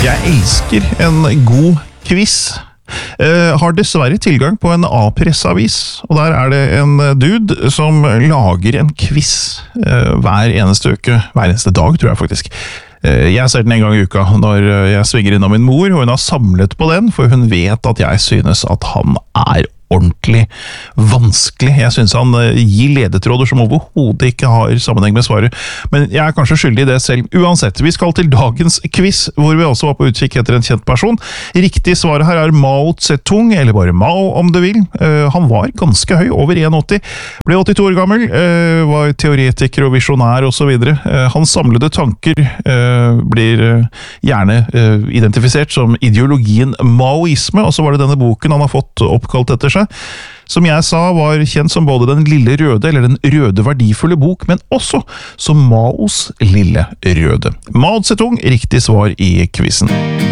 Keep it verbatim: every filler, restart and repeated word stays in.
Jeg elsker en god quiz. Uh, har dessverre tilgang på en A-pressavis, og der er det en dude som lager en quiz uh, hver eneste uke, hver eneste dag tror jeg faktisk. Uh, jeg ser den en gang i uka når jeg svinger innom min mor, og hun har samlet på den, for hun vet at jeg synes at han er ordentlig vanskelig. Jeg synes han gir ledetråder som overhodet ikke har sammenheng med svaret, men jeg er kanskje skyldig i det selv. Uansett, vi skal til dagens quiz, hvor vi også var på utkikk etter en kjent person. Riktig svaret her er Mao Zedong, eller bare Mao om du vil. Uh, han var ganske høy, over en komma åtti, ble åttito år gammel, uh, var teoretiker og visjonær og så videre. Uh, hans samlede tanker uh, blir uh, gjerne uh, identifisert som ideologien maoisme, og så var det denne boken han har fått oppkalt etter seg, som jeg sa var kjent som både den lille røde, eller den røde verdifulle bok, men også som Maos lille røde. Mao Zedong, riktig svar i quizzen.